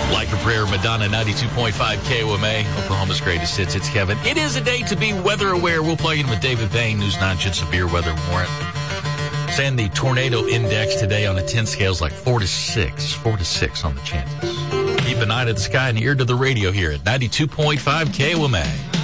Like a Prayer, Madonna, 92.5 KOMA, Oklahoma's greatest hits. It's Kevin. It is a day to be weather aware. We'll plug in with David Payne, News 9 severe weather warrant. Saying the tornado index today on a 10 scale is like 4 to 6 on the chances. Keep an eye to the sky and ear to the radio here at 92.5 KOMA.